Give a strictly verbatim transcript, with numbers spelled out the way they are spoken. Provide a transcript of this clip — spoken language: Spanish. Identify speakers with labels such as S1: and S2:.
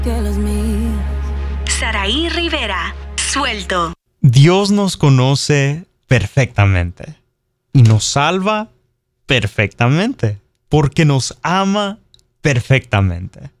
S1: que los míos.
S2: Saraí Rivera, suelto.
S3: Dios nos conoce perfectamente y nos salva perfectamente porque nos ama perfectamente.